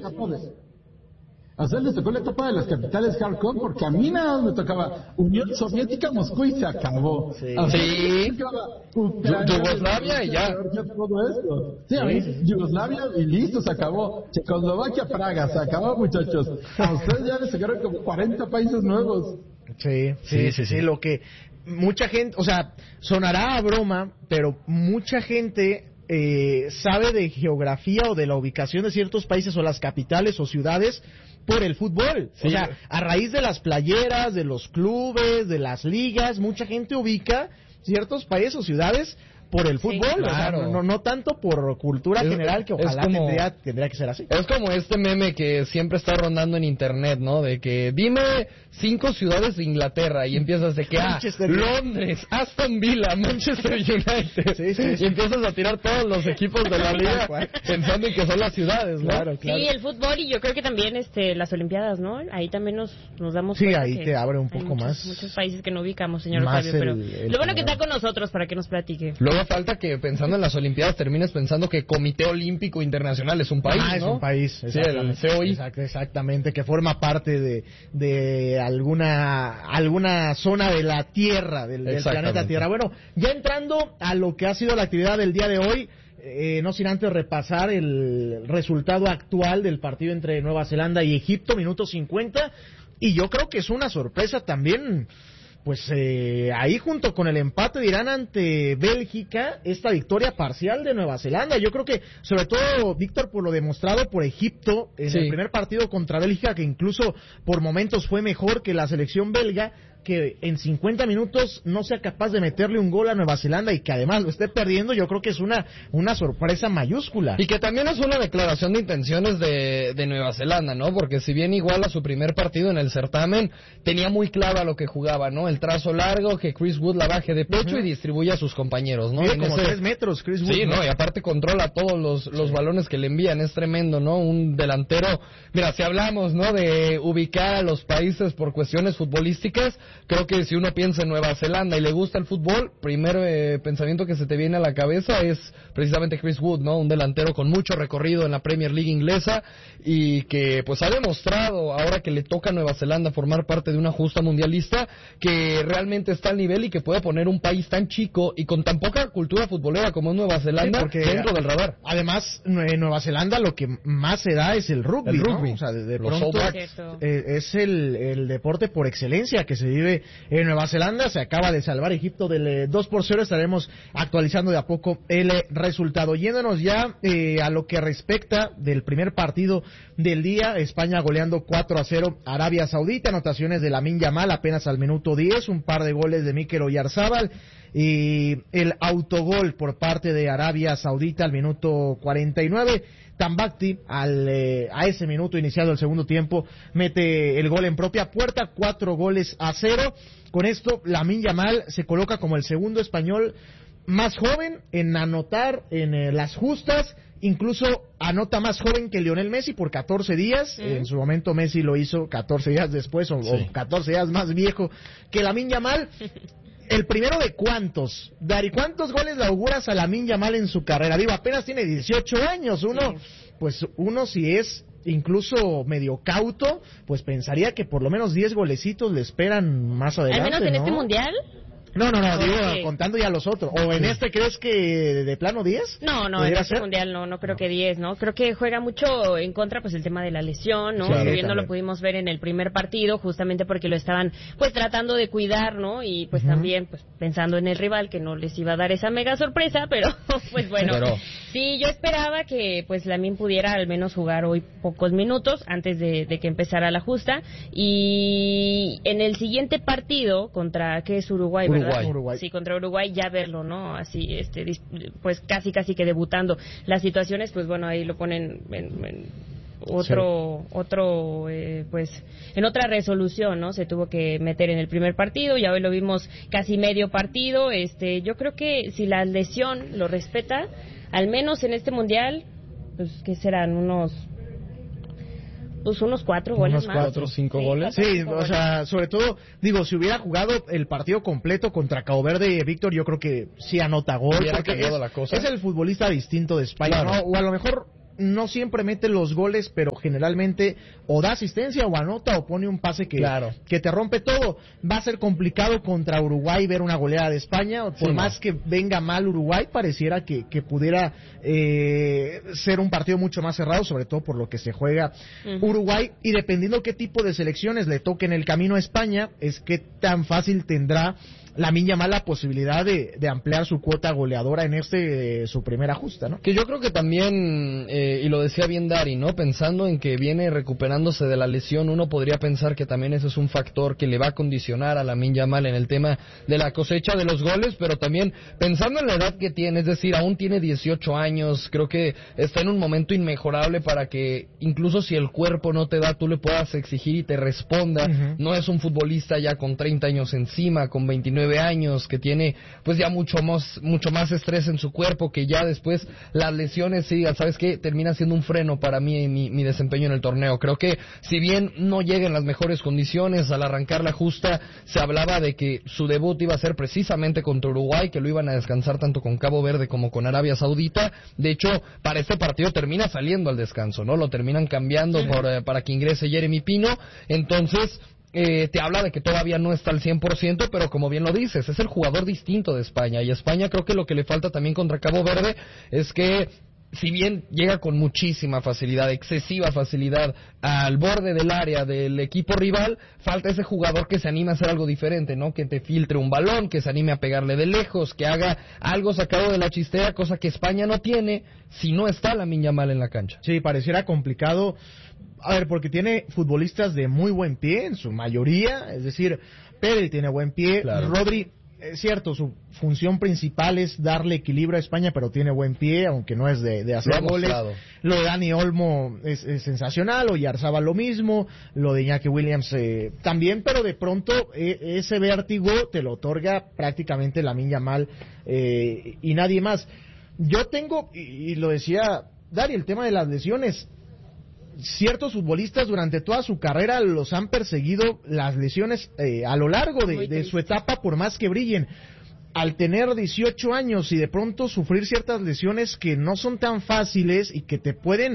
etapa les tocó la etapa de las capitales hardcore, porque a mí nada más me tocaba Unión Soviética, Moscú y se acabó. Sí. Yugoslavia y ya. Todo esto. Sí, a mí, Yugoslavia y listo, se acabó. Checoslovaquia, Praga, se acabó, muchachos. A ustedes ya les sacaron como 40 países nuevos. Sí, lo que mucha gente, o sea, sonará a broma, pero mucha gente sabe de geografía o de la ubicación de ciertos países o las capitales o ciudades por el fútbol. Sí. O sea, a raíz de las playeras, de los clubes, de las ligas, mucha gente ubica ciertos países o ciudades por el fútbol, sí, claro. O sea, no tanto por cultura general, que ojalá tendría que ser así. Es como este meme que siempre está rondando en internet, ¿no? De que dime 5 ciudades de Inglaterra y empiezas de que Londres, Aston Villa, Manchester United, y empiezas a tirar todos los equipos de la liga pensando en que son las ciudades, ¿no? Claro. Sí, el fútbol, y yo creo que también las Olimpiadas, ¿no? Ahí también nos damos cuenta. Sí, ahí que te abre un poco más. Muchos países que no ubicamos, señor Octavio, pero lo bueno que está con nosotros para que nos platique. Luego falta que pensando en las Olimpiadas termines pensando que Comité Olímpico Internacional es un país, ¿no? Es un país, sí, el COI. Exactamente, que forma parte de alguna zona de la Tierra, del planeta Tierra. Bueno, ya entrando a lo que ha sido la actividad del día de hoy, no sin antes repasar el resultado actual del partido entre Nueva Zelanda y Egipto, minuto 50, y yo creo que es una sorpresa también. Pues ahí junto con el empate de Irán ante Bélgica, esta victoria parcial de Nueva Zelanda. Yo creo que, sobre todo, Víctor, por lo demostrado por Egipto en el primer partido contra Bélgica, que incluso por momentos fue mejor que la selección belga, que en 50 minutos no sea capaz de meterle un gol a Nueva Zelanda y que además lo esté perdiendo, yo creo que es una sorpresa mayúscula. Y que también es una declaración de intenciones de Nueva Zelanda, ¿no? Porque si bien igual a su primer partido en el certamen, tenía muy claro a lo que jugaba, ¿no? El trazo largo, que Chris Wood la baje de pecho y distribuya a sus compañeros, ¿no? Mide como 3 metros Chris Wood. Sí, ¿no? Y aparte controla todos los balones que le envían, es tremendo, ¿no? Un delantero, mira, si hablamos, ¿no? De ubicar a los países por cuestiones futbolísticas, creo que si uno piensa en Nueva Zelanda y le gusta el fútbol, primer pensamiento que se te viene a la cabeza es precisamente Chris Wood, ¿no? Un delantero con mucho recorrido en la Premier League inglesa y que pues ha demostrado ahora que le toca a Nueva Zelanda formar parte de una justa mundialista que realmente está al nivel y que puede poner un país tan chico y con tan poca cultura futbolera como es Nueva Zelanda dentro del radar. Además, en Nueva Zelanda lo que más se da es el rugby, ¿no? O sea, de pronto es el deporte por excelencia que se vive en Nueva Zelanda. Se acaba de salvar Egipto del 2-0. Estaremos actualizando de a poco el resultado. Yéndonos ya a lo que respecta del primer partido del día, España goleando 4-0 Arabia Saudita, anotaciones de Lamine Yamal apenas al minuto 10, un par de goles de Mikel Oyarzabal y el autogol por parte de Arabia Saudita al minuto 49. Tambakti a ese minuto iniciado el segundo tiempo mete el gol en propia puerta, 4-0. Con esto Lamine Yamal se coloca como el segundo español más joven en anotar en las justas, incluso anota más joven que Lionel Messi por 14 días, en su momento Messi lo hizo 14 días después o 14 días más viejo que Lamine Yamal. ¿El primero de cuántos? Dari, ¿cuántos goles le auguras a Lamine Yamal en su carrera? Digo, apenas tiene 18 años, uno si es incluso medio cauto, pues pensaría que por lo menos 10 golecitos le esperan más adelante, ¿al menos en ¿no? este mundial? No, digo, contando ya los otros. ¿O en este crees que de plano 10? No, en este mundial no creo que 10, ¿no? Creo que juega mucho en contra, pues, el tema de la lesión, ¿no? Claro, bien no lo pudimos ver en el primer partido, justamente porque lo estaban, pues, tratando de cuidar, ¿no? Y, pues, también, pues, pensando en el rival, que no les iba a dar esa mega sorpresa, pero, pues, bueno. Sí, yo esperaba que, pues, Lamine pudiera al menos jugar hoy pocos minutos antes de que empezara la justa. Y en el siguiente partido, contra, ¿qué es Uruguay, verdad? Uruguay. Sí, contra Uruguay ya verlo, ¿no? Así, pues casi que debutando. Las situaciones, pues bueno, ahí lo ponen en pues en otra resolución, ¿no? Se tuvo que meter en el primer partido, ya hoy lo vimos casi medio partido. Yo creo que si la lesión lo respeta, al menos en este mundial, pues que serán unos 4 goles más. 4 o 5 goles. Sí, o sea, sobre todo, digo, si hubiera jugado el partido completo contra Cabo Verde, Víctor, yo creo que sí anota gol. Hubiera cambiado la cosa. Es el futbolista distinto de España, claro, ¿no? O a lo mejor no siempre mete los goles, pero generalmente o da asistencia o anota o pone un pase que te rompe todo. Va a ser complicado contra Uruguay ver una goleada de España, por más que venga mal Uruguay, pareciera que pudiera ser un partido mucho más cerrado, sobre todo por lo que se juega Uruguay, y dependiendo qué tipo de selecciones le toquen el camino a España, es que tan fácil tendrá Lamine Yamal la posibilidad de ampliar su cuota goleadora en su primera justa, ¿no? Que yo creo que también, y lo decía bien Dari, ¿no? Pensando en que viene recuperándose de la lesión, uno podría pensar que también ese es un factor que le va a condicionar a Lamine Yamal en el tema de la cosecha de los goles, pero también pensando en la edad que tiene, es decir, aún tiene 18 años, creo que está en un momento inmejorable para que incluso si el cuerpo no te da, tú le puedas exigir y te responda. No es un futbolista ya con 30 años encima, con 29 años, que tiene pues ya mucho más estrés en su cuerpo, que ya después las lesiones sigan, ¿sabes qué? Termina siendo un freno para mí mi desempeño en el torneo. Creo que si bien no llega en las mejores condiciones, al arrancar la justa se hablaba de que su debut iba a ser precisamente contra Uruguay, que lo iban a descansar tanto con Cabo Verde como con Arabia Saudita. De hecho, para este partido termina saliendo al descanso, ¿no? Lo terminan cambiando para que ingrese Jeremy Pino. Entonces te habla de que todavía no está al 100%, pero como bien lo dices, es el jugador distinto de España, y España creo que lo que le falta también contra Cabo Verde es que, si bien llega con muchísima facilidad, excesiva facilidad, al borde del área del equipo rival, falta ese jugador que se anime a hacer algo diferente, ¿no? Que te filtre un balón, que se anime a pegarle de lejos, que haga algo sacado de la chistera, cosa que España no tiene si no está Lamine Yamal en la cancha. Sí, pareciera complicado. A ver, porque tiene futbolistas de muy buen pie, en su mayoría, es decir, Pedri tiene buen pie, Rodri, es cierto, su función principal es darle equilibrio a España, pero tiene buen pie, aunque no es de hacer goles. Lo de Dani Olmo es sensacional, o Yarzabal lo mismo, lo de Iñaki Williams también, pero de pronto ese vértigo te lo otorga prácticamente Lamine Yamal y nadie más. Yo tengo, y lo decía Dari, el tema de las lesiones. Ciertos futbolistas durante toda su carrera los han perseguido las lesiones a lo largo de su etapa, por más que brillen. Al tener 18 años y de pronto sufrir ciertas lesiones que no son tan fáciles y que te pueden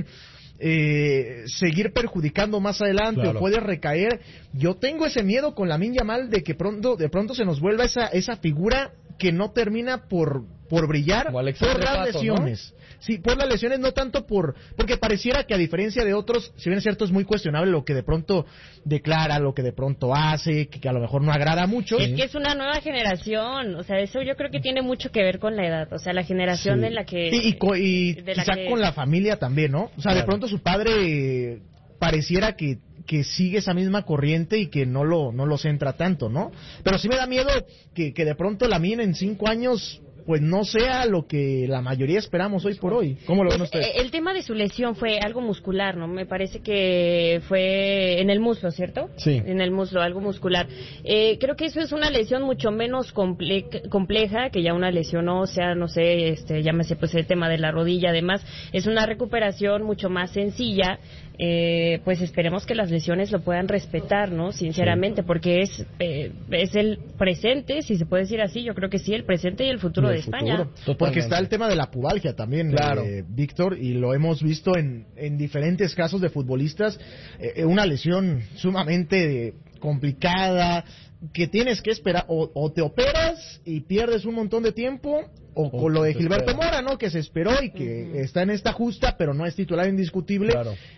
seguir perjudicando más adelante, o puedes recaer, yo tengo ese miedo con Lamine Yamal de que de pronto se nos vuelva esa figura que no termina por brillar por las lesiones, ¿no? Sí, por las lesiones, no tanto porque pareciera que, a diferencia de otros, si bien es cierto, es muy cuestionable lo que de pronto declara, lo que de pronto hace, que a lo mejor no agrada mucho. Es que es una nueva generación, o sea, eso yo creo que tiene mucho que ver con la edad, o sea, la generación en la que... Y quizá con la familia también, ¿no? O sea, de pronto su padre pareciera que sigue esa misma corriente y que no lo centra tanto, ¿no? Pero sí me da miedo que de pronto Lamine en 5 años pues no sea lo que la mayoría esperamos hoy por hoy. ¿Cómo lo ven ustedes? El tema de su lesión fue algo muscular, ¿no? Me parece que fue en el muslo, ¿cierto? Sí. En el muslo, algo muscular. Creo que eso es una lesión mucho menos compleja que ya una lesión ósea, no sé, llámese pues el tema de la rodilla, además. Es una recuperación mucho más sencilla. Pues esperemos que las lesiones lo puedan respetar, ¿no? Sinceramente, porque es el presente, si se puede decir así, yo creo que sí, el presente y el futuro de España. Porque está el tema de la pubalgia también, Víctor, y lo hemos visto en diferentes casos de futbolistas, una lesión sumamente complicada, que tienes que esperar, o te operas y pierdes un montón de tiempo, o con lo de Gilberto Mora, ¿no? Que se esperó y que está en esta justa, pero no es titular indiscutible.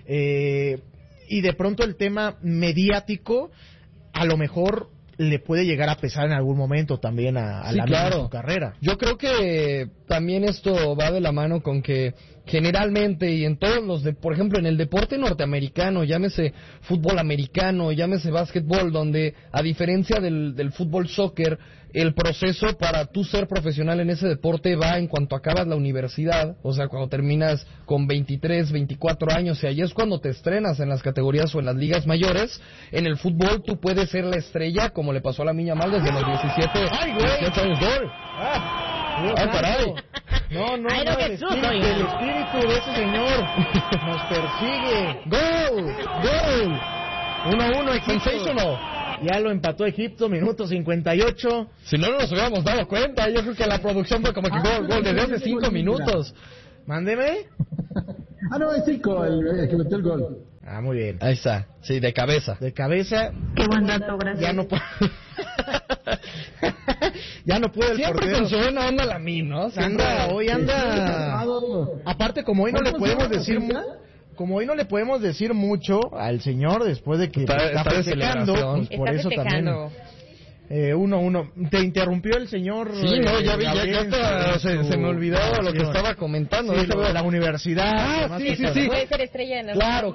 Y de pronto el tema mediático, a lo mejor le puede llegar a pesar en algún momento también a la su carrera. Yo creo que también esto va de la mano con que generalmente, y en todos por ejemplo en el deporte norteamericano, llámese fútbol americano, llámese básquetbol, donde a diferencia del fútbol soccer, el proceso para tú ser profesional en ese deporte va en cuanto acabas la universidad, o sea, cuando terminas con 23, 24 años, y ahí es cuando te estrenas en las categorías o en las ligas mayores. En el fútbol tú puedes ser la estrella, como le pasó a Lamine Yamal desde los 17 años. ¡Gol! ¡Ah, caray! No, el espíritu de ese señor nos persigue. ¡Gol! 1-1, sensational. Ya lo empató Egipto, minuto 58. Si no nos hubiéramos dado cuenta, yo creo que la producción fue como que gol desde hace 5 minutos. Mándeme. No, es Zico, el que metió el gol. Muy bien. Ahí está, sí, de cabeza. De cabeza. Qué buen dato, gracias. Ya no puede. Ya no puede el siempre portero. con su buena onda Lamine, ¿no? Hoy anda. Aparte, como hoy no le podemos decir. Como hoy no le podemos decir mucho al señor después de que está festejando, pues por eso festejando. También 1-1. Te interrumpió el señor. Sí, no, ya vi, ya se me olvidó lo que estaba comentando. Sí, de la universidad. Sí. Puede ser estrella en la Claro.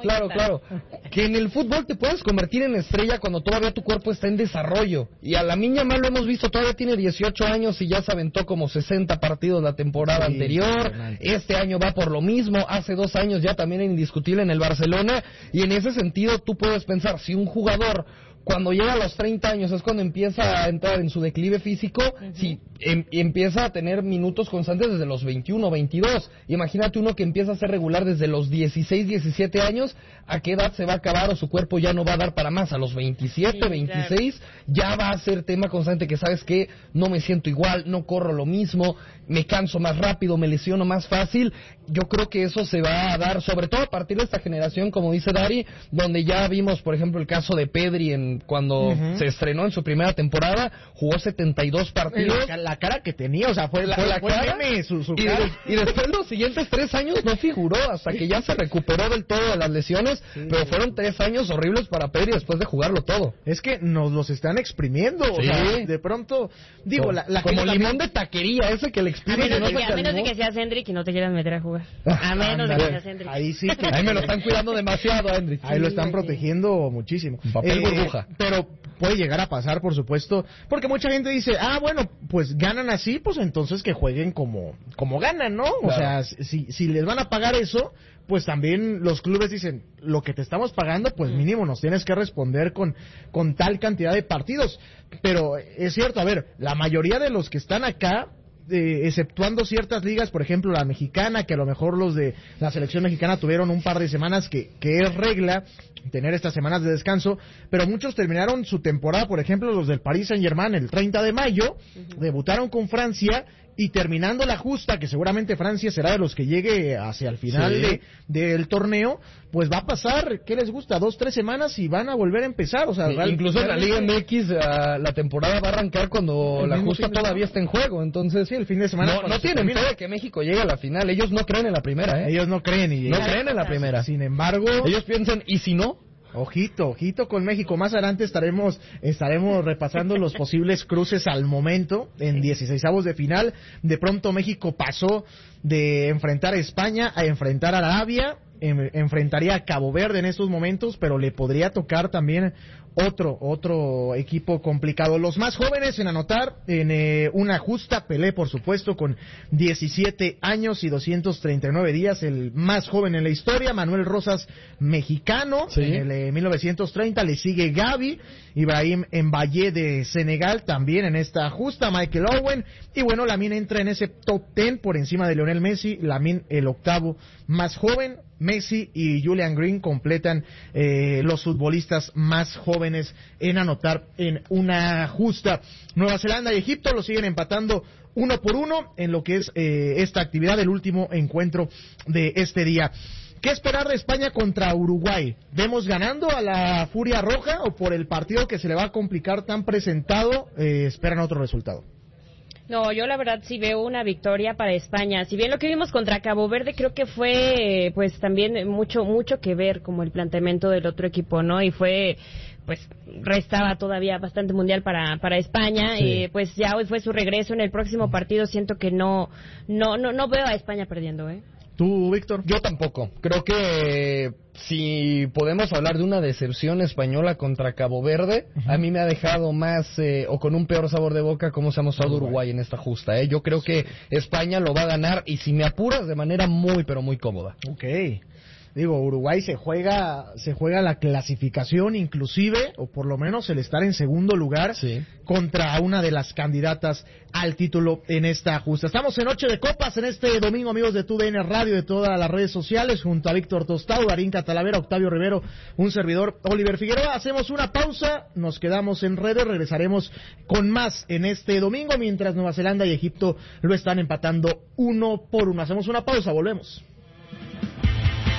Que en el fútbol te puedes convertir en estrella cuando todavía tu cuerpo está en desarrollo. Y a Lamine Yamal lo hemos visto, todavía tiene 18 años y ya se aventó como 60 partidos la temporada anterior. Este año va por lo mismo. Hace 2 años ya también era indiscutible en el Barcelona. Y en ese sentido tú puedes pensar, si un jugador cuando llega a los 30 años es cuando empieza a entrar en su declive físico, si empieza a tener minutos constantes desde los 21, 22. Imagínate uno que empieza a ser regular desde los 16, 17 años, ¿a qué edad se va a acabar o su cuerpo ya no va a dar para más? A los 27, 26, ya va a ser tema constante que, ¿sabes qué? No me siento igual, no corro lo mismo, me canso más rápido, me lesiono más fácil. Yo creo que eso se va a dar, sobre todo a partir de esta generación, como dice Dari, donde ya vimos, por ejemplo, el caso de Pedri cuando se estrenó en su primera temporada, jugó 72 partidos. La cara que tenía, o sea, fue la cara, meme, su cara. Y después los siguientes 3 años no figuró, hasta que ya se recuperó del todo de las lesiones, pero fueron 3 años horribles para Pedri después de jugarlo todo. Es que nos los están exprimiendo, o sea, de pronto, digo, como limón de taquería, ese que le exprime. A menos de que seas Hendrik y no te quieras meter a jugar. A menos de que seas Hendrik. Ahí sí que... Ahí me lo están cuidando demasiado a Hendrik. Ahí lo están protegiendo muchísimo. Papel burbuja. Pero puede llegar a pasar, por supuesto, porque mucha gente dice, bueno, pues ganan así, pues entonces que jueguen como ganan, ¿no? Claro. O sea, si les van a pagar eso, pues también los clubes dicen, lo que te estamos pagando, pues mínimo nos tienes que responder con tal cantidad de partidos. Pero es cierto, a ver, la mayoría de los que están acá, exceptuando ciertas ligas, por ejemplo la mexicana, que a lo mejor los de la selección mexicana tuvieron un par de semanas que es regla tener estas semanas de descanso, pero muchos terminaron su temporada, por ejemplo los del Paris Saint-Germain el 30 de mayo, debutaron con Francia y terminando la justa, que seguramente Francia será de los que llegue hacia el final del torneo, pues va a pasar, ¿qué les gusta? 2-3 semanas y van a volver a empezar. O sea, incluso en la Liga MX la temporada va a arrancar cuando la justa todavía está en juego. Entonces, el fin de semana no tienen fe de que México llegue a la final. Ellos no creen en la primera, Ellos no creen. No creen en la primera. Sin embargo, ellos piensan, ¿y si no? Ojito con México. Más adelante estaremos repasando los posibles cruces al momento en 16avos de final. De pronto México pasó de enfrentar a España a enfrentar a Arabia. Enfrentaría a Cabo Verde en estos momentos, pero le podría tocar también otro equipo complicado. Los más jóvenes en anotar en una justa, Pelé por supuesto con 17 años y 239 días, el más joven en la historia. Manuel Rosas, mexicano, en el 1930, le sigue Gavi, Ibrahim Mbaye de Senegal también en esta justa, Michael Owen, y bueno, Lamine entra en ese top 10 por encima de Lionel Messi. Lamine el octavo más joven. Messi y Julian Green completan los futbolistas más jóvenes en anotar en una justa. Nueva Zelanda y Egipto lo siguen empatando 1-1 en lo que es esta actividad, el último encuentro de este día. ¿Qué esperar de España contra Uruguay? ¿Vemos ganando a la Furia Roja o por el partido que se le va a complicar tan presentado esperan otro resultado? No, yo la verdad sí veo una victoria para España. Si bien lo que vimos contra Cabo Verde creo que fue pues también mucho que ver como el planteamiento del otro equipo, ¿no? Y fue pues restaba todavía bastante mundial para España. Pues ya hoy fue su regreso. En el próximo partido siento que no veo a España perdiendo, ¿Tú, Víctor? Yo tampoco. Creo que si podemos hablar de una decepción española contra Cabo Verde, a mí me ha dejado más o con un peor sabor de boca cómo se ha mostrado Uruguay en esta justa. Yo creo que España lo va a ganar y si me apuras de manera muy pero muy cómoda. Okay. Digo, Uruguay se juega la clasificación inclusive, o por lo menos el estar en segundo lugar contra una de las candidatas al título en esta justa. Estamos en Noche de Copas en este domingo, amigos de TUDN Radio, de todas las redes sociales, junto a Víctor Tostado, Darín Catalavera, Octavio Rivero, un servidor, Oliver Figueroa. Hacemos una pausa, nos quedamos en redes, regresaremos con más en este domingo, mientras Nueva Zelanda y Egipto lo están empatando 1-1. Hacemos una pausa, volvemos.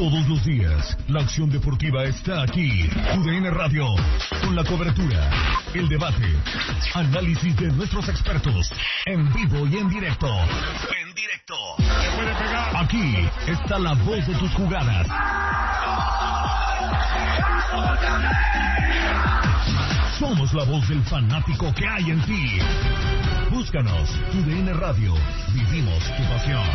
Todos los días, la acción deportiva está aquí. UDN Radio, con la cobertura, el debate, análisis de nuestros expertos, en vivo y en directo. Aquí está la voz de tus jugadas. Somos la voz del fanático que hay en ti. Búscanos, UDN Radio. Vivimos tu pasión.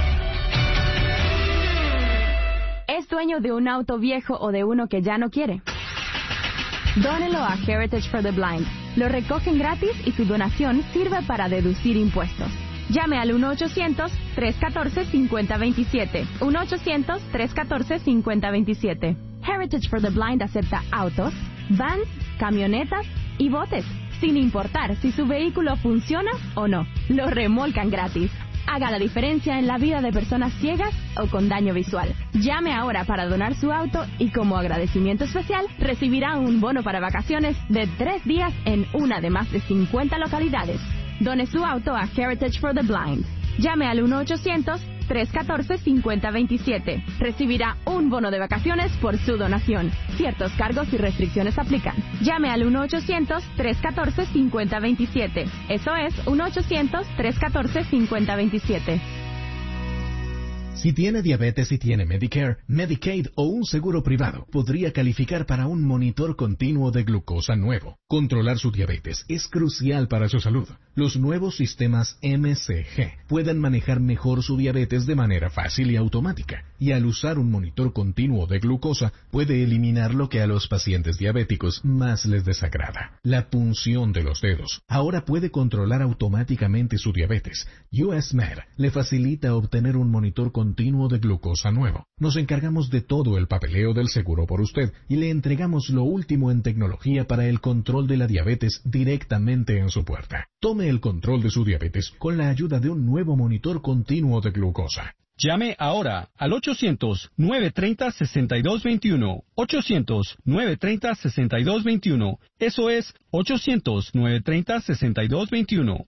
¿Es dueño de un auto viejo o de uno que ya no quiere? Dónelo a Heritage for the Blind. Lo recogen gratis y su donación sirve para deducir impuestos. Llame al 1-800-314-5027. 1-800-314-5027. Heritage for the Blind acepta autos, vans, camionetas y botes, sin importar si su vehículo funciona o no. Lo remolcan gratis. Haga la diferencia en la vida de personas ciegas o con daño visual. Llame ahora para donar su auto y como agradecimiento especial recibirá un bono para vacaciones de 3 días en una de más de 50 localidades. Done su auto a Heritage for the Blind. Llame al 1-800-314-5027. Recibirá un bono de vacaciones por su donación. Ciertos cargos y restricciones aplican. Llame al 1-800-314-5027. Eso es 1-800-314-5027. Si tiene diabetes y tiene Medicare, Medicaid o un seguro privado, podría calificar para un monitor continuo de glucosa nuevo. Controlar su diabetes es crucial para su salud. Los nuevos sistemas MCG pueden manejar mejor su diabetes de manera fácil y automática. Y al usar un monitor continuo de glucosa, puede eliminar lo que a los pacientes diabéticos más les desagrada: la punción de los dedos. Ahora puede controlar automáticamente su diabetes. US Med le facilita obtener un monitor continuo de glucosa nuevo. Nos encargamos de todo el papeleo del seguro por usted y le entregamos lo último en tecnología para el control de la diabetes directamente en su puerta. Tome el control de su diabetes con la ayuda de un nuevo monitor continuo de glucosa. Llame ahora al 800-930-6221. 800-930-6221. Eso es 800-930-6221.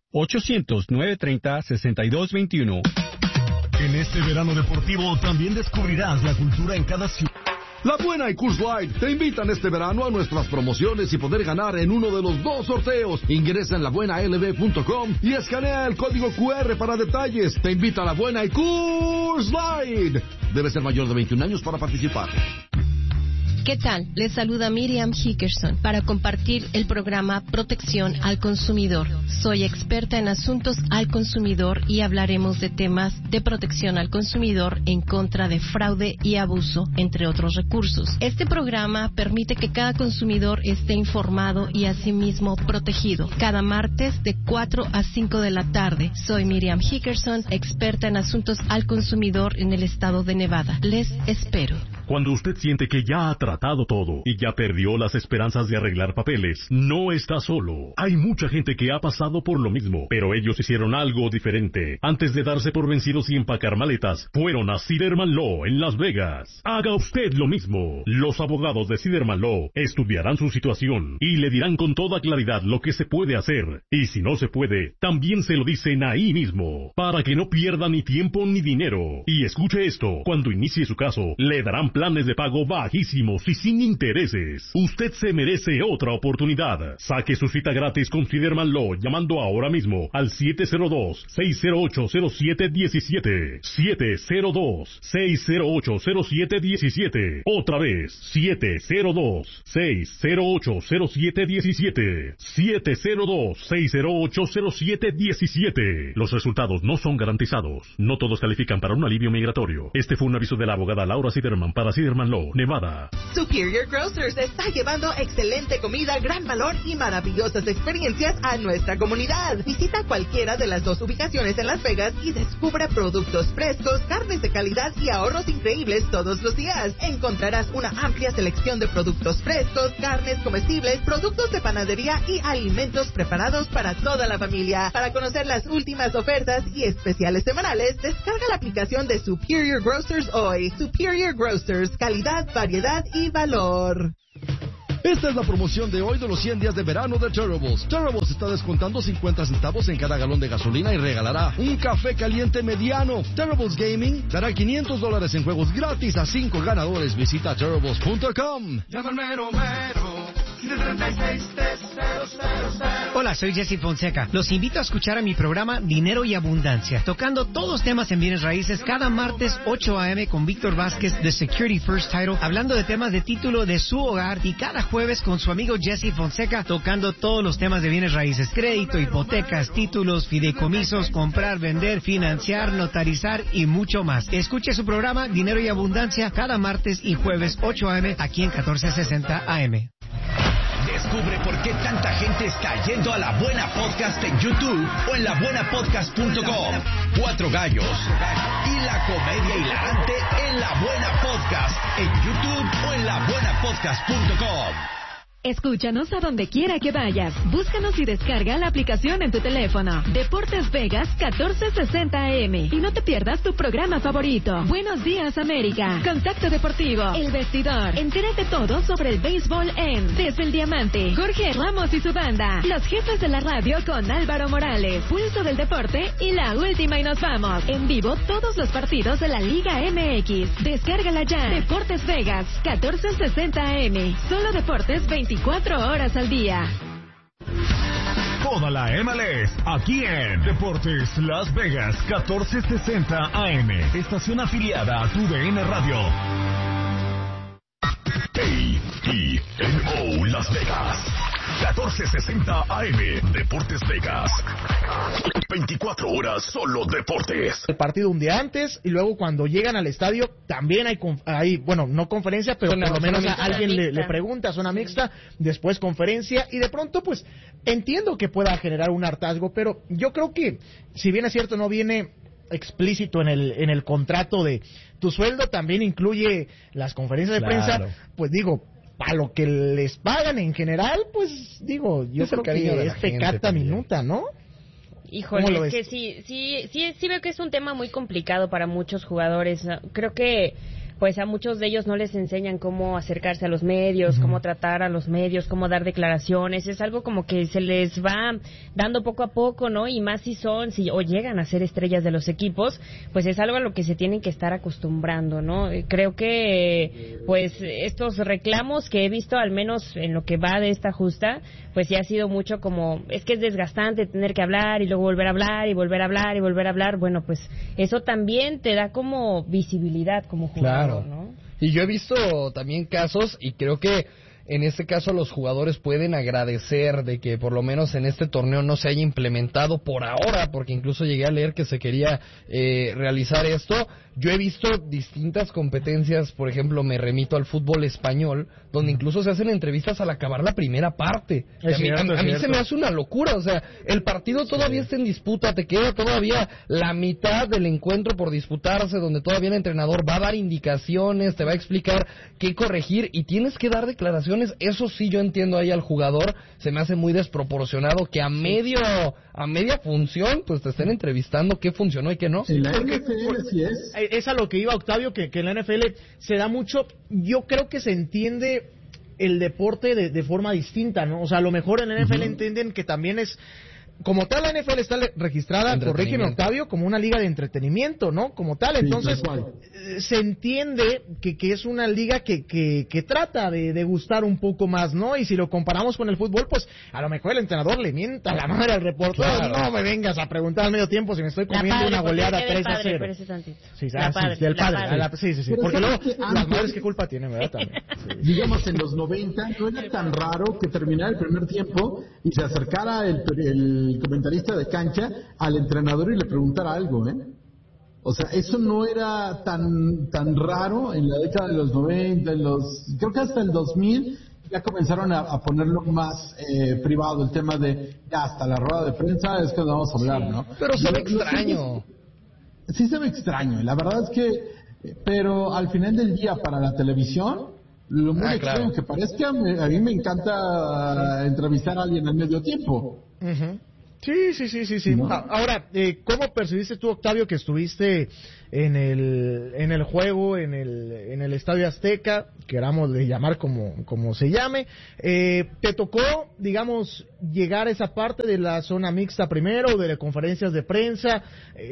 800-930-6221. En este verano deportivo también descubrirás la cultura en cada ciudad. La Buena y Coors Light te invitan este verano a nuestras promociones y poder ganar en uno de los 2 sorteos. Ingresa en labuenalb.com y escanea el código QR para detalles. Te invita a La Buena y Coors Light. Debe ser mayor de 21 años para participar. ¿Qué tal? Les saluda Miriam Hickerson para compartir el programa Protección al Consumidor. Soy experta en asuntos al consumidor y hablaremos de temas de protección al consumidor en contra de fraude y abuso, entre otros recursos. Este programa permite que cada consumidor esté informado y asimismo protegido. Cada martes de 4 a 5 de la tarde. Soy Miriam Hickerson, experta en asuntos al consumidor en el estado de Nevada. Les espero. Cuando usted siente que ya ha tratado todo y ya perdió las esperanzas de arreglar papeles, no está solo. Hay mucha gente que ha pasado por lo mismo, pero ellos hicieron algo diferente. Antes de darse por vencidos y empacar maletas, fueron a Siderman Law en Las Vegas. Haga usted lo mismo. Los abogados de Siderman Law estudiarán su situación y le dirán con toda claridad lo que se puede hacer. Y si no se puede, también se lo dicen ahí mismo, para que no pierda ni tiempo ni dinero. Y escuche esto, cuando inicie su caso, le darán planes de pago bajísimos y sin intereses. Usted se merece otra oportunidad. Saque su cita gratis con Siderman Law llamando ahora mismo al 702-608-0717. 702-608-0717. Otra vez, 702-608-0717. 702-608-0717. Los resultados no son garantizados. No todos califican para un alivio migratorio. Este fue un aviso de la abogada Laura Siderman para Siderman Law, Nevada. Superior Grocers está llevando excelente comida, gran valor y maravillosas experiencias a nuestra comunidad. Visita cualquiera de las 2 ubicaciones en Las Vegas y descubra productos frescos, carnes de calidad y ahorros increíbles todos los días. Encontrarás una amplia selección de productos frescos, carnes comestibles, productos de panadería y alimentos preparados para toda la familia. Para conocer las últimas ofertas y especiales semanales, descarga la aplicación de Superior Grocers hoy. Superior Grocers, calidad, variedad y valor. Esta es la promoción de hoy de los 100 días de verano de Terribles. Terribles está descontando 50 centavos en cada galón de gasolina y regalará un café caliente mediano. Terribles Gaming dará $500 en juegos gratis a 5 ganadores. Visita terribles.com. Hola, soy Jesse Fonseca. Los invito a escuchar a mi programa Dinero y Abundancia, tocando todos los temas en bienes raíces cada martes 8 a.m. con Víctor Vázquez de Security First Title, hablando de temas de título de su hogar, y cada jueves con su amigo Jesse Fonseca tocando todos los temas de bienes raíces: crédito, hipotecas, títulos, fideicomisos, comprar, vender, financiar, notarizar y mucho más. Escuche su programa Dinero y Abundancia cada martes y jueves 8 a.m. aquí en 1460 AM. Descubre por qué tanta gente está yendo a La Buena Podcast en YouTube o en labuenapodcast.com. 4 gallos y la comedia hilarante en La Buena Podcast en YouTube o en labuenapodcast.com. Escúchanos a donde quiera que vayas. Búscanos y descarga la aplicación en tu teléfono. Deportes Vegas 1460 AM. Y no te pierdas tu programa favorito. Buenos días, América. Contacto Deportivo. El Vestidor. Entérate todo sobre el béisbol en Desde el Diamante. Jorge Ramos y su banda. Los Jefes de la Radio con Álvaro Morales. Pulso del Deporte y La Última y Nos Vamos. En vivo todos los partidos de la Liga MX. Descárgala ya. Deportes Vegas 1460 AM. Solo deportes 24 horas al día. Toda la MLS, aquí en Deportes Las Vegas, 1460 AM. Estación afiliada a TUDN Radio. KTNO Las Vegas, 1460 AM. Deportes Vegas. 24 horas solo deportes. El partido un día antes, y luego cuando llegan al estadio también hay bueno, no conferencia, pero por lo menos a alguien le pregunta, zona mixta, después conferencia, y de pronto pues entiendo que pueda generar un hartazgo, pero yo creo que si bien es cierto no viene explícito en el contrato de tu sueldo, también incluye las conferencias de prensa, pues digo, a lo que les pagan en general, pues digo, yo creo que es pecata minuta, ¿no? Híjole, es que sí veo que es un tema muy complicado para muchos jugadores. Creo que pues a muchos de ellos no les enseñan cómo acercarse a los medios, cómo tratar a los medios, cómo dar declaraciones. Es algo como que se les va dando poco a poco, ¿no? Y más si o llegan a ser estrellas de los equipos, pues es algo a lo que se tienen que estar acostumbrando, ¿no? Creo que pues estos reclamos que he visto, al menos en lo que va de esta justa, pues sí ha sido mucho como, es que es desgastante tener que hablar y luego volver a hablar y volver a hablar y volver a hablar. Bueno, pues eso también te da como visibilidad como jugador. Claro. ¿No? Y yo he visto también casos, y creo que en este caso los jugadores pueden agradecer de que por lo menos en este torneo no se haya implementado por ahora, porque incluso llegué a leer que se quería realizar esto. Yo he visto distintas competencias, por ejemplo, me remito al fútbol español, donde incluso se hacen entrevistas al acabar la primera parte. A mí se me hace una locura, o sea, el partido todavía está en disputa, te queda todavía la mitad del encuentro por disputarse, donde todavía el entrenador va a dar indicaciones, te va a explicar qué corregir, y tienes que dar declaraciones. Eso sí, yo entiendo ahí al jugador, se me hace muy desproporcionado que a media función pues te estén entrevistando qué funcionó y qué no. En la NFL sí es a lo que iba Octavio, que en la NFL se da mucho. Yo creo que se entiende el deporte de forma distinta, ¿no? O sea, a lo mejor en la NFL entienden que también es, como tal, la NFL está registrada, corrígeme Octavio, como una liga de entretenimiento, ¿no? Como tal, entonces se entiende que es una liga que trata de gustar un poco más, ¿no? Y si lo comparamos con el fútbol, pues a lo mejor el entrenador le mienta la madre al reportero. Claro. No me vengas a preguntar al medio tiempo si me estoy comiendo una goleada 3-0. Sí, del padre. Sí. Porque luego las madres, ¿qué culpa tienen, verdad? También. Sí. Digamos, en los 90 no era tan raro que terminara el primer tiempo y se acercara el comentarista de cancha al entrenador y le preguntara algo, ¿eh? O sea, eso no era tan raro en la década de los 90, creo que hasta el 2000 ya comenzaron a ponerlo más privado, el tema de ya hasta la rueda de prensa es que vamos a hablar, ¿no? Pero se ve extraño. Sí se ve extraño, la verdad es que, pero al final del día para la televisión, lo muy extraño que parezca, a mí me encanta entrevistar a alguien al medio tiempo. Sí. ¿No? Ahora, ¿cómo percibiste tú, Octavio, que estuviste en el juego, en el Estadio Azteca, queramos de llamar como se llame? ¿Te tocó, digamos, llegar a esa parte de la zona mixta primero, de las conferencias de prensa?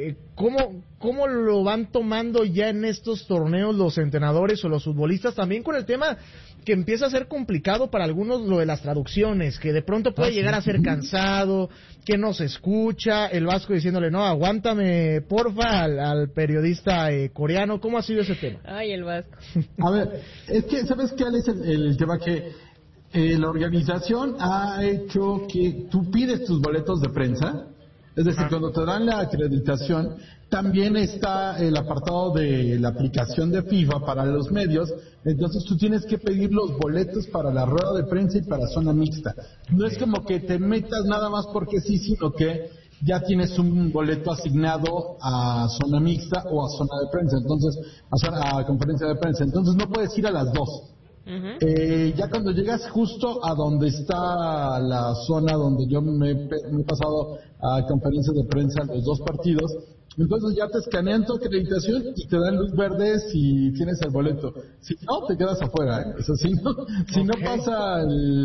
¿Cómo lo van tomando ya en estos torneos los entrenadores o los futbolistas? También con el tema que empieza a ser complicado para algunos lo de las traducciones, que de pronto puede llegar a ser cansado, que no se escucha, el Vasco diciéndole, no, aguántame, porfa, al periodista coreano. ¿Cómo ha sido ese tema? Ay, el Vasco. A ver, es que, ¿sabes qué, Alex? El tema que la organización ha hecho que tú pides tus boletos de prensa, es decir, cuando te dan la acreditación, también está el apartado de la aplicación de FIFA para los medios, entonces tú tienes que pedir los boletos para la rueda de prensa y para zona mixta. No es como que te metas nada más porque sí, sino que ya tienes un boleto asignado a zona mixta o a zona de prensa, entonces a conferencia de prensa, entonces no puedes ir a las dos. Ya cuando llegas justo a donde está la zona donde yo me he pasado a conferencias de prensa los dos partidos, entonces ya te escanean tu acreditación y te dan luz verde si tienes el boleto. Si no, te quedas afuera, ¿eh? O sea, si no pasa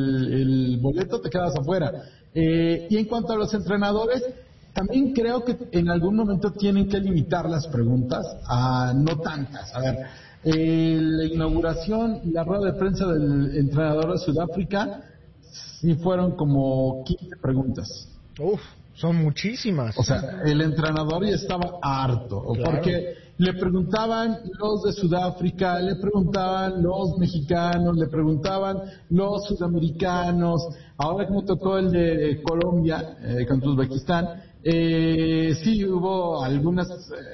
el boleto, te quedas afuera. Y en cuanto a los entrenadores, también creo que en algún momento tienen que limitar las preguntas a no tantas. A ver, la inauguración y la rueda de prensa del entrenador de Sudáfrica sí fueron como 15 preguntas. Son muchísimas. O sea, el entrenador ya estaba harto, porque le preguntaban los de Sudáfrica, le preguntaban los mexicanos, le preguntaban los sudamericanos, ahora como tocó el de Colombia contra Uzbekistán, sí hubo algunas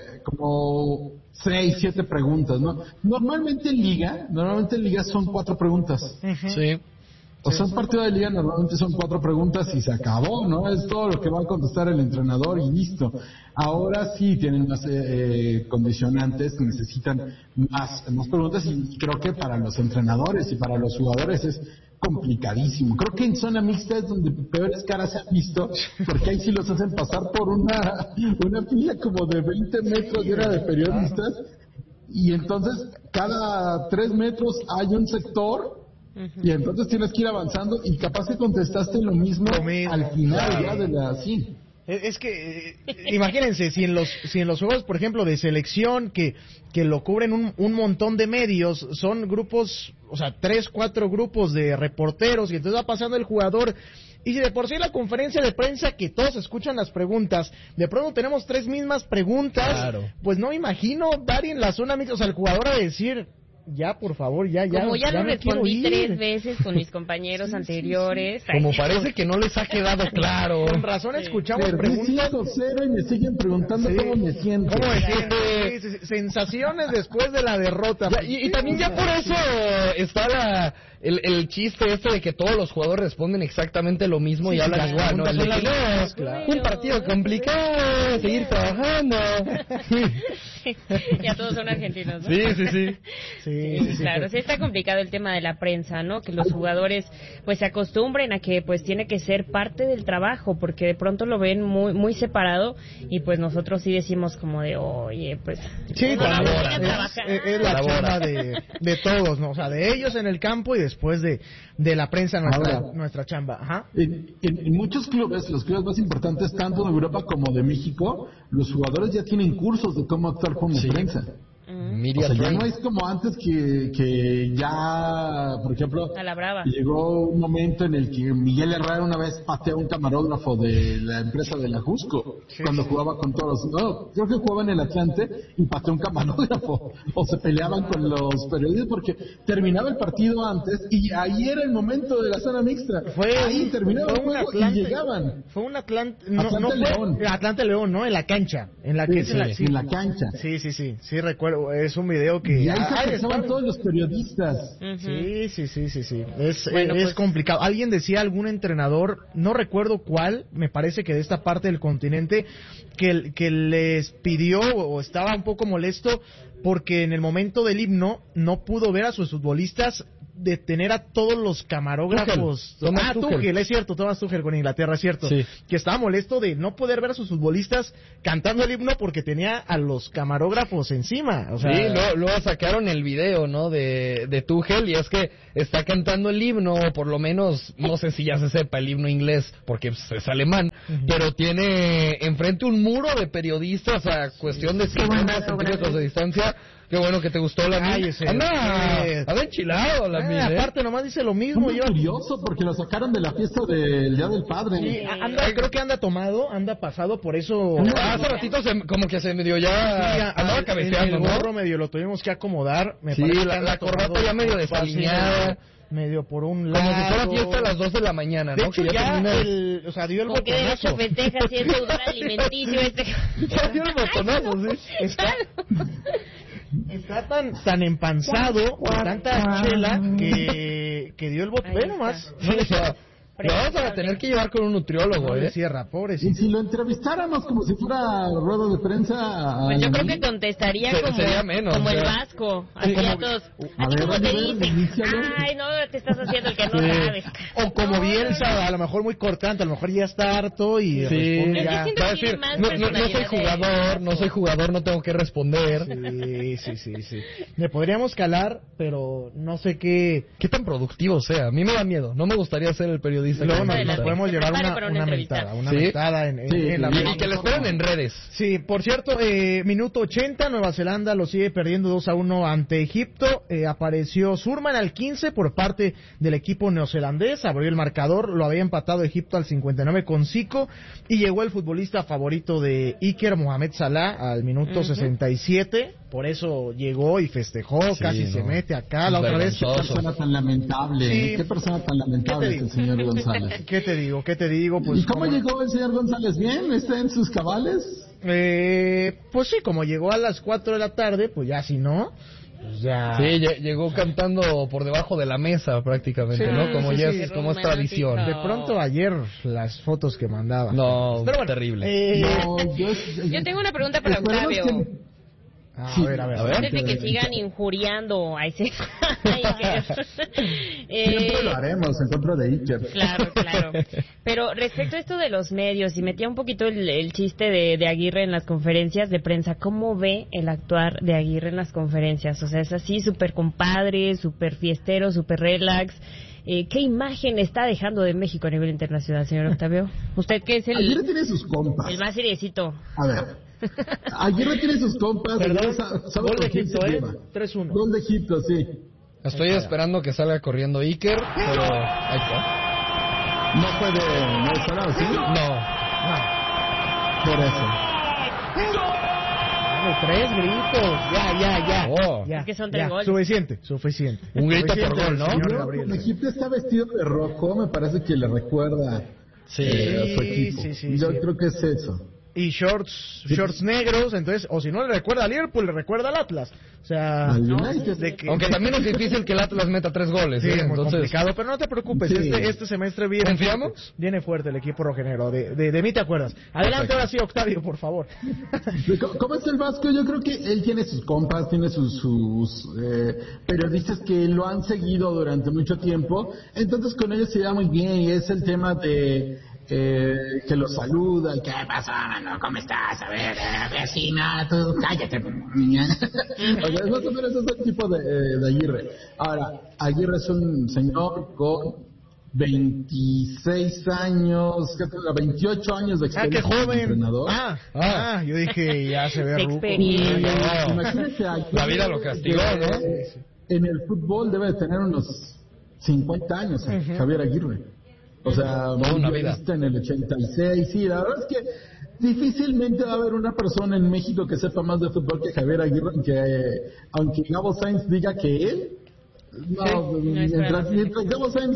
como 6, 7 preguntas, ¿no? Normalmente en Liga son 4 preguntas. Sí. O sea, un partido de liga normalmente son 4 preguntas y se acabó, ¿no? Es todo lo que va a contestar el entrenador y listo. Ahora sí tienen más condicionantes que necesitan más preguntas y creo que para los entrenadores y para los jugadores es complicadísimo. Creo que en zona mixta es donde peores caras se han visto, porque ahí sí los hacen pasar por una fila como de 20 metros llena de periodistas y entonces cada 3 metros hay un sector. Y entonces tienes que ir avanzando y capaz que contestaste lo mismo al final ya de la... Sí. Es que, imagínense, si en los juegos, por ejemplo, de selección, que lo cubren un montón de medios, son grupos, o sea, 3, 4 grupos de reporteros, y entonces va pasando el jugador, y si de por sí la conferencia de prensa, que todos escuchan las preguntas, de pronto tenemos 3 mismas preguntas, pues no me imagino dar en la zona mixta, o sea, el jugador a decir... Ya, por favor, ya. Como ya lo respondí 3 veces con mis compañeros anteriores. Como parece que no les ha quedado claro. Con razón escuchamos preguntas. 5-0 y me siguen preguntando cómo me siento. ¿Cómo me siento? Sensaciones después de la derrota. Y también ya por eso está el chiste este de que todos los jugadores responden exactamente lo mismo y hablan igual, ¿no? Un partido complicado, seguir trabajando. Ya todos son argentinos, ¿no? Sí. Claro, sí está complicado el tema de la prensa, ¿no? Que los jugadores pues se acostumbren a que pues tiene que ser parte del trabajo, porque de pronto lo ven muy muy separado y pues nosotros sí decimos como de, oye, pues... Sí, es la chamba de todos, ¿no? O sea, de ellos en el campo y después de la prensa nuestra chamba. Ajá. En muchos clubes, los clubes más importantes, tanto de Europa como de México, los jugadores ya tienen cursos de cómo actuar con la prensa. O sea, ya no es como antes que ya, por ejemplo, llegó un momento en el que Miguel Herrera una vez pateó a un camarógrafo de la empresa de la Jusco cuando jugaba con todos. No, creo que jugaba en el Atlante y pateó a un camarógrafo o se peleaban con los periodistas porque terminaba el partido antes y ahí era el momento de la zona mixta. Ahí terminaba el juego y llegaban. Fue un Atlante León, ¿no? En la cancha. En la cancha. Sí, recuerdo. Es un video que... Y ahí estaban todos los periodistas. Sí. Es complicado. Alguien decía, algún entrenador, no recuerdo cuál, me parece que de esta parte del continente, que les pidió o estaba un poco molesto porque en el momento del himno no pudo ver a sus futbolistas de tener a todos los camarógrafos. Tuchel, es cierto, Thomas Tuchel con Inglaterra, es cierto. Sí. Que estaba molesto de no poder ver a sus futbolistas cantando el himno porque tenía a los camarógrafos encima. O sea, sí, luego sacaron el video, ¿no? De Tuchel, y es que está cantando el himno, por lo menos, no sé si ya se sepa el himno inglés, porque es alemán, pero tiene enfrente un muro de periodistas a cuestión de 50 centímetros de distancia. Qué bueno que te gustó la anda enchilado la aparte nomás dice lo mismo. Muy curioso porque lo sacaron de la fiesta del Día del Padre. Sí, creo que anda tomado, anda pasado, por eso hace ratito como que se medio andaba cabeceando, el gorro medio lo tuvimos que acomodar. La corbata ya medio desalineada, medio por un lado. Como si fuera fiesta a las 2 de la mañana, ¿no? De hecho, o sea, dio el botonazo. Porque de hecho festeja si es deudor alimenticio Ya dio el botonazo, sí. Está tan empanzado con tanta chela que dio el botón. Ve nomás. Lo vamos a tener que llevar con un nutriólogo, Cierra, pobrecito. Y si lo entrevistáramos como si fuera rueda de prensa... Pues yo creo que contestaría sería menos, como el Vasco. Así a todos. ¿Cómo te dicen? Ay, no, te estás haciendo el que no sabes. O como Bielsa, a lo mejor muy cortante, a lo mejor ya está harto y responde ya. Va a decir, no soy jugador, no tengo que responder. Sí. Le podríamos calar, pero no sé qué tan productivo sea. A mí me da miedo, no me gustaría ser el periodista. Luego nos podemos llevar una mentada en la y que lo esperen en redes. Sí, por cierto, minuto 80, Nueva Zelanda lo sigue perdiendo 2-1 ante Egipto. Apareció Surman al 15 por parte del equipo neozelandés, abrió el marcador, lo había empatado Egipto al 59 con Zico, y llegó el futbolista favorito de Iker, Mohamed Salah, al minuto 67. Por eso llegó y festejó, casi se mete acá la otra vez. Qué persona tan lamentable, qué persona tan lamentable es el señor González. ¿Qué te digo? Pues, ¿y cómo llegó el señor González? ¿Bien? ¿Está en sus cabales? Pues sí, como llegó a las 4 de la tarde, pues ya si no... Pues ya... Sí, llegó cantando por debajo de la mesa prácticamente, ¿no? Como como es tradición. De pronto ayer las fotos que mandaba. No, pero bueno, terrible. Yo tengo una pregunta para Octavio. A ver. Antes de que sigan injuriando a ese Iker. Siempre lo haremos en contra de Iker. Claro. Pero respecto a esto de los medios, y metía un poquito el chiste de Aguirre en las conferencias de prensa, ¿cómo ve el actuar de Aguirre en las conferencias? O sea, es así, súper compadre, súper fiestero, súper relax. ¿Qué imagen está dejando de México a nivel internacional, señor Octavio? Usted que es Aguirre tiene sus compas. El más seriecito. A ver. Aguirre tiene sus compas. Gol de Egipto, 3-1. Gol de Egipto, sí. Estoy esperando que salga corriendo Iker, pero ahí está. ¿No fue de Salah, sí? No. Por eso. Dale, 3 gritos. Ya. Es que son 3 goles. Suficiente. Un grito por gol, ¿no? Egipto está vestido de rojo, me parece que le recuerda a su equipo. Sí. Yo creo que es eso. Y shorts negros, entonces, o si no le recuerda al Liverpool, le recuerda al Atlas. O sea, aunque también es difícil que el Atlas meta 3 goles. Sí, es muy entonces... complicado, pero no te preocupes, este semestre viene fuerte el equipo rojinegro. De mí te acuerdas. Adelante ahora sí, Octavio, por favor. ¿Cómo es el Vasco? Yo creo que él tiene sus compas, tiene sus periodistas que lo han seguido durante mucho tiempo, entonces con ellos se lleva muy bien, y es el tema de... que lo saluda, y ¿qué pasa, mano? ¿Cómo estás? A ver, vecina, tú cállate, niña. O sea, más o menos es el tipo de Aguirre. Ahora, Aguirre es un señor con 26 años, 28 años de experiencia. ¡Qué joven! Entrenador. Yo dije, ya se ve ruco. Imagínate, la vida lo castigó, ¿no? En el fútbol debe de tener unos 50 años, Javier Aguirre. O sea, una vida. En el 86, sí, la verdad es que difícilmente va a haber una persona en México que sepa más de fútbol que Javier Aguirre, aunque Gabo Sainz diga que él, mientras Gabo Sainz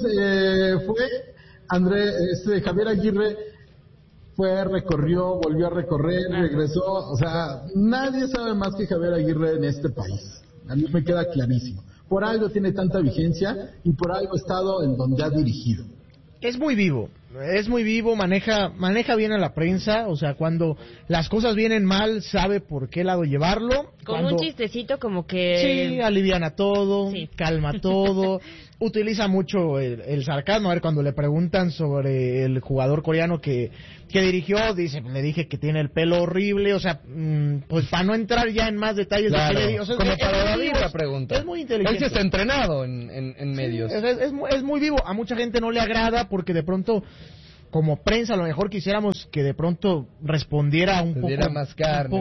Javier Aguirre recorrió, volvió a recorrer, regresó, o sea, nadie sabe más que Javier Aguirre en este país, a mí me queda clarísimo. Por algo tiene tanta vigencia y por algo ha estado en donde ha dirigido. Es muy vivo. es muy vivo, maneja bien a la prensa, o sea, cuando las cosas vienen mal, sabe por qué lado llevarlo. Con un chistecito como que... Sí, aliviana todo, calma todo, utiliza mucho el sarcasmo. A ver, cuando le preguntan sobre el jugador coreano que dirigió, le dije que tiene el pelo horrible, o sea, pues para no entrar ya en más detalles, claro, de que le digo, o sea, como para David la pregunta. Es muy inteligente. Él sí está entrenado en medios. Es muy vivo, a mucha gente no le agrada porque de pronto, como prensa, a lo mejor quisiéramos que de pronto respondiera un poco más carne,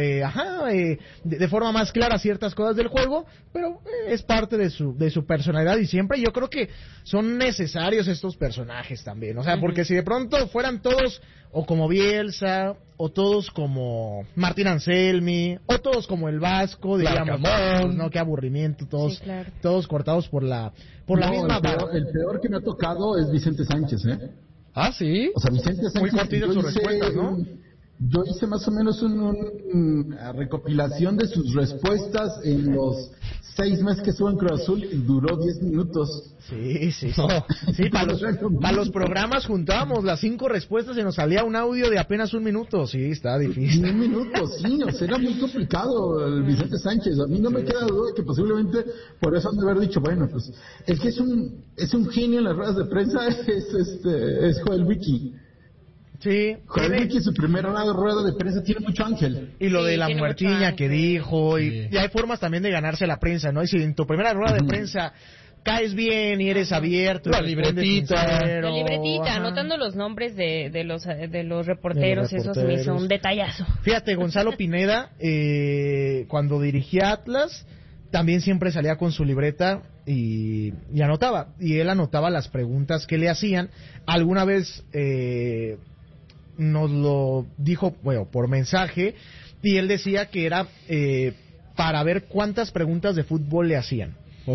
de forma más clara a ciertas cosas del juego, pero es parte de su personalidad y siempre yo creo que son necesarios estos personajes también, o sea, porque si de pronto fueran todos o como Bielsa, o todos como Martín Anselmi, o todos como el Vasco, digamos, pues, no, qué aburrimiento, todos cortados por la misma barra. El peor que me ha tocado es Vicente Sánchez, ¿eh? Ah, sí. O sea, Vicente Sánchez. Muy cortitas sus respuestas, ¿no? Yo hice más o menos una recopilación de sus respuestas en los 6 meses que estuvo en Cruz Azul y duró 10 minutos. Sí. Sí, para los programas juntábamos las 5 respuestas y nos salía un audio de apenas 1 minuto. Sí, está difícil. 1 minuto, sí, o sea, era muy complicado el Vicente Sánchez. A mí no me queda duda que posiblemente por eso han de haber dicho, bueno, pues el que es un genio en las ruedas de prensa es Joel Wiki. Sí. Joder, que su primera rueda de prensa tiene mucho ángel. Y lo de la muertiña que dijo, y hay formas también de ganarse la prensa, ¿no? Y si en tu primera rueda de prensa caes bien y eres abierto, la libretita, anotando los nombres de los reporteros, eso se me hizo un detallazo. Fíjate, Gonzalo Pineda, cuando dirigía Atlas, también siempre salía con su libreta y anotaba, y él anotaba las preguntas que le hacían. Alguna vez nos lo dijo, bueno, por mensaje, y él decía que era para ver cuántas preguntas de fútbol le hacían.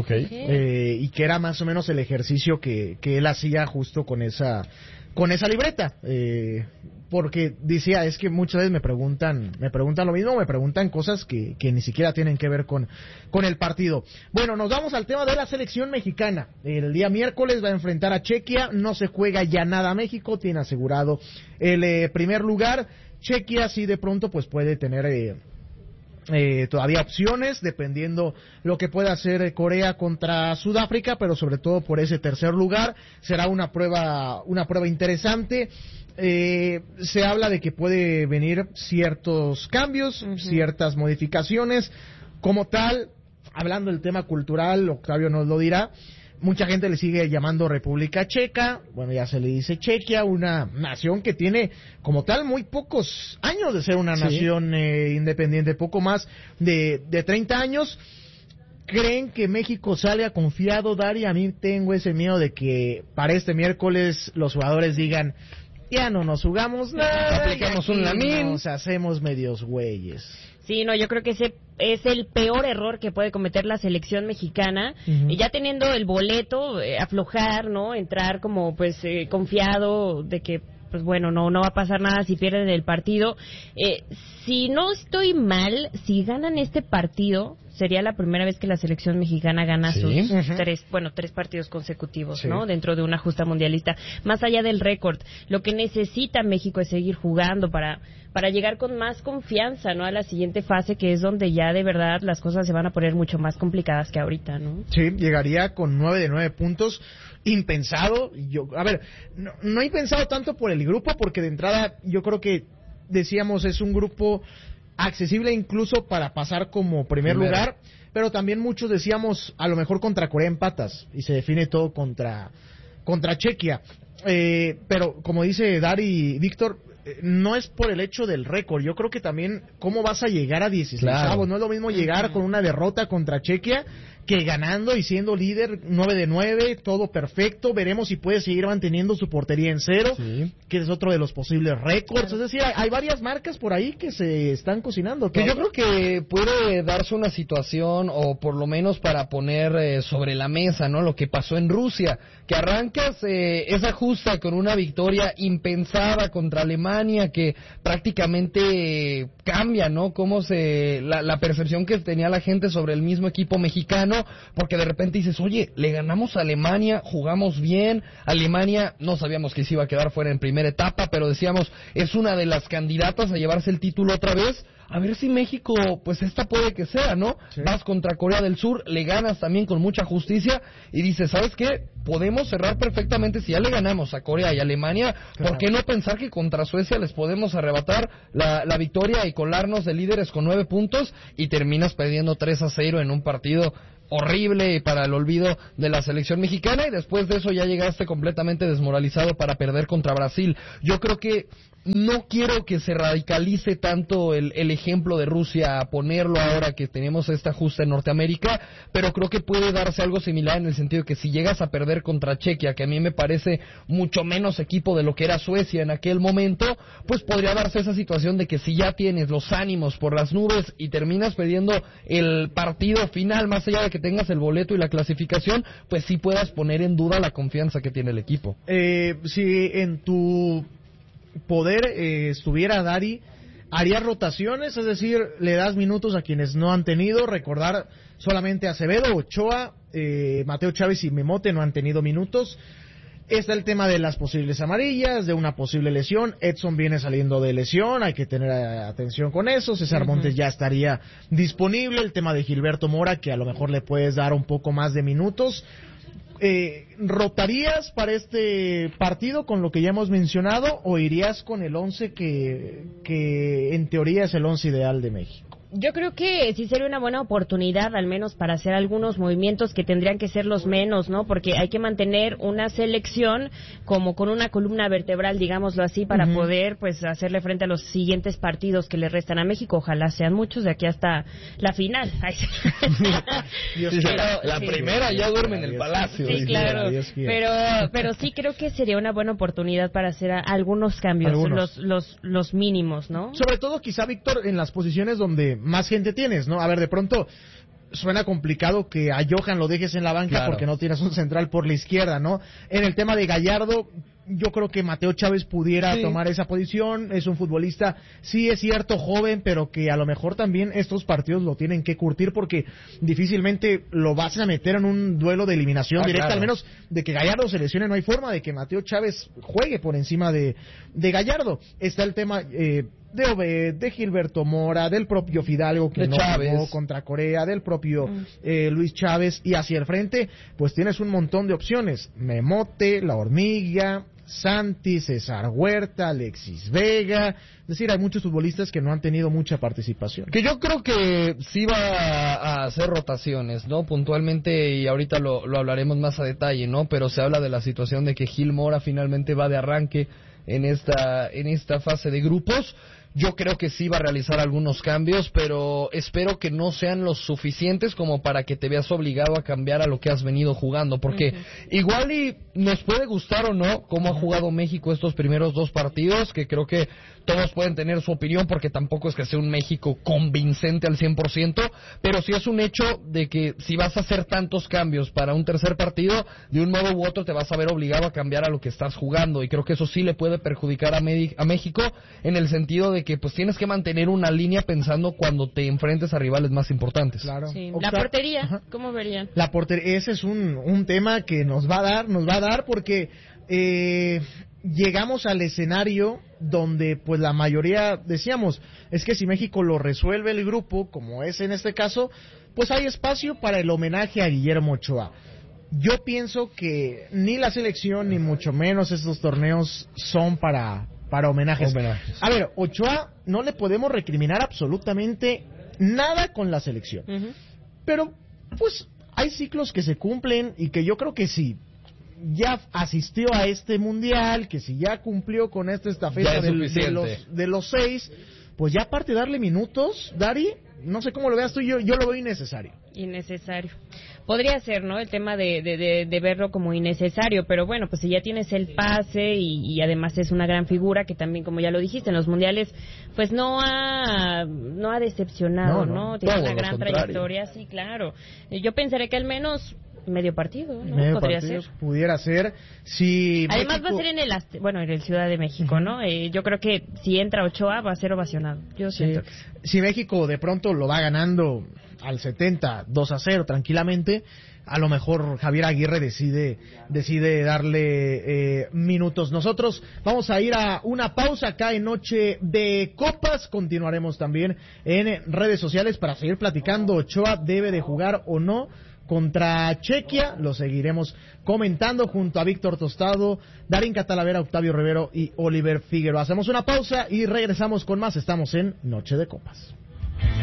Y que era más o menos el ejercicio que él hacía justo con esa libreta. Porque decía, es que muchas veces me preguntan lo mismo, me preguntan cosas que ni siquiera tienen que ver con el partido. Bueno, nos vamos al tema de la selección mexicana. El día miércoles va a enfrentar a Chequia, no se juega ya nada México, tiene asegurado el primer lugar. Chequia sí de pronto pues puede tener todavía opciones, dependiendo lo que pueda hacer Corea contra Sudáfrica, pero sobre todo por ese tercer lugar. Será una prueba interesante. Se habla de que puede venir ciertos cambios, ciertas modificaciones. Como tal, hablando del tema cultural, Octavio nos lo dirá, mucha gente le sigue llamando República Checa, bueno, ya se le dice Chequia, una nación que tiene como tal muy pocos años de ser una nación independiente, poco más de 30 años. ¿Creen que México sale confiado, Dari? A mí tengo ese miedo de que para este miércoles los jugadores digan, ya no nos jugamos nada, aplicamos un lamín, nos hacemos medios güeyes. Sí, no, yo creo que ese es el peor error que puede cometer la selección mexicana, y ya teniendo el boleto, aflojar, ¿no? Entrar como pues confiado de que pues bueno, no va a pasar nada si pierden el partido. Si no estoy mal, si ganan este partido, sería la primera vez que la selección mexicana gana sus 3 partidos consecutivos, ¿no? Dentro de una justa mundialista. Más allá del récord, lo que necesita México es seguir jugando para llegar con más confianza, ¿no? A la siguiente fase, que es donde ya de verdad las cosas se van a poner mucho más complicadas que ahorita, ¿no? Sí, llegaría con 9 de 9 puntos. Impensado. No impensado tanto por el grupo, porque de entrada yo creo que decíamos es un grupo accesible incluso para pasar como primer lugar, pero también muchos decíamos a lo mejor contra Corea empatas y se define todo contra Chequia, pero como dice Dari y Víctor, no es por el hecho del récord, yo creo que también cómo vas a llegar a 16, no es lo mismo llegar con una derrota contra Chequia que ganando y siendo líder 9 de 9, todo perfecto. Veremos si puede seguir manteniendo su portería en 0, que es otro de los posibles récords. Es decir, hay varias marcas por ahí que se están cocinando. Que yo creo que puede darse una situación, o por lo menos para poner sobre la mesa, ¿no? Lo que pasó en Rusia, que arrancas esa justa con una victoria impensada contra Alemania, que prácticamente cambia, ¿no? Cómo la percepción que tenía la gente sobre el mismo equipo mexicano. bueno, porque de repente dices, oye, le ganamos a Alemania, jugamos bien, Alemania no sabíamos que se iba a quedar fuera en primera etapa, pero decíamos, es una de las candidatas a llevarse el título otra vez. A ver si México, pues esta puede que sea, ¿no? Sí. Vas contra Corea del Sur, le ganas también con mucha justicia y dices, ¿sabes qué? Podemos cerrar perfectamente, si ya le ganamos a Corea y Alemania, ¿por qué no pensar que contra Suecia les podemos arrebatar la victoria y colarnos de líderes con 9 puntos y terminas perdiendo 3-0 en un partido horrible para el olvido de la selección mexicana y después de eso ya llegaste completamente desmoralizado para perder contra Brasil? Yo creo que no quiero que se radicalice tanto el ejemplo de Rusia a ponerlo ahora que tenemos este ajuste en Norteamérica, pero creo que puede darse algo similar en el sentido de que si llegas a perder contra Chequia, que a mí me parece mucho menos equipo de lo que era Suecia en aquel momento, pues podría darse esa situación de que si ya tienes los ánimos por las nubes y terminas perdiendo el partido final, más allá de que tengas el boleto y la clasificación, pues sí puedas poner en duda la confianza que tiene el equipo. Si en tu poder estuviera Dari, ¿harías rotaciones? Es decir, le das minutos a quienes no han tenido. Recordar solamente Acevedo, Ochoa, Mateo Chávez y Memote no han tenido minutos. Está el tema de las posibles amarillas, de una posible lesión. Edson viene saliendo de lesión, hay que tener atención con eso. César Montes ya estaría disponible. El tema de Gilberto Mora, que a lo mejor le puedes dar un poco más de minutos. ¿Rotarías para este partido con lo que ya hemos mencionado o irías con el 11 que en teoría es el 11 ideal de México? Yo creo que sí sería una buena oportunidad, al menos para hacer algunos movimientos que tendrían que ser los menos, ¿no? Porque hay que mantener una selección como con una columna vertebral, digámoslo así, para poder, pues, hacerle frente a los siguientes partidos que le restan a México. Ojalá sean muchos de aquí hasta la final. La primera ya duerme en el palacio. Sí, claro. Pero sí creo que sería una buena oportunidad para hacer algunos cambios, los mínimos, ¿no? Sobre todo, quizá, Víctor, en las posiciones donde más gente tienes, ¿no? A ver, de pronto suena complicado que a Johan lo dejes en la banca porque no tienes un central por la izquierda, ¿no? En el tema de Gallardo, yo creo que Mateo Chávez pudiera tomar esa posición. Es un futbolista, sí es cierto, joven, pero que a lo mejor también estos partidos lo tienen que curtir porque difícilmente lo vas a meter en un duelo de eliminación directa, al menos de que Gallardo se lesione. No hay forma de que Mateo Chávez juegue por encima de Gallardo. Está el tema de Gilberto Mora, del propio Fidalgo que no jugó contra Corea, del propio Luis Chávez, y hacia el frente pues tienes un montón de opciones: Memote, La Hormiga, Santi, César Huerta, Alexis Vega. Es decir, hay muchos futbolistas que no han tenido mucha participación. Que yo creo que sí va a hacer rotaciones, ¿no? Puntualmente, y ahorita lo hablaremos más a detalle, ¿no? Pero se habla de la situación de que Gil Mora finalmente va de arranque en esta fase de grupos. Yo creo que sí va a realizar algunos cambios, pero espero que no sean los suficientes como para que te veas obligado a cambiar a lo que has venido jugando, porque igual y nos puede gustar o no cómo ha jugado México estos primeros 2 partidos, que creo que todos pueden tener su opinión, porque tampoco es que sea un México convincente al 100%, pero sí es un hecho de que si vas a hacer tantos cambios para un tercer partido, de un modo u otro te vas a ver obligado a cambiar a lo que estás jugando, y creo que eso sí le puede perjudicar a México, en el sentido de que pues tienes que mantener una línea pensando cuando te enfrentes a rivales más importantes. Claro. Sí. La portería, ¿cómo verían? La portería, ese es un tema que nos va a dar porque llegamos al escenario donde pues la mayoría decíamos, es que si México lo resuelve el grupo, como es en este caso, pues hay espacio para el homenaje a Guillermo Ochoa. Yo pienso que ni la selección ni mucho menos estos torneos son para homenajes. A ver, Ochoa no le podemos recriminar absolutamente nada con la selección. Pero, pues, hay ciclos que se cumplen y que yo creo que si ya asistió a este mundial, que si ya cumplió con esta estafeta de los 6, pues ya aparte de darle minutos, Dari, no sé cómo lo veas tú, yo lo veo innecesario. Podría ser, ¿no? El tema de verlo como innecesario, pero bueno, pues si ya tienes el pase y además es una gran figura que también, como ya lo dijiste, en los mundiales, pues no ha decepcionado, ¿no? Tiene una gran trayectoria, sí, claro. Yo pensaré que al menos medio partido, ¿no? Medio Podría partido, ser. Pudiera ser. Si Además México... va a ser en el Ciudad de México, ¿no? Yo creo que si entra Ochoa va a ser ovacionado. Yo siento que sí. Si México de pronto lo va ganando al 70, 2-0 tranquilamente, a lo mejor Javier Aguirre decide darle minutos. Nosotros vamos a ir a una pausa acá en Noche de Copas. Continuaremos también en redes sociales para seguir platicando. Ochoa debe de jugar o no contra Chequia. Lo seguiremos comentando junto a Víctor Tostado, Darín Catalavera, Octavio Rivero y Oliver Figueroa. Hacemos una pausa y regresamos con más. Estamos en Noche de Copas.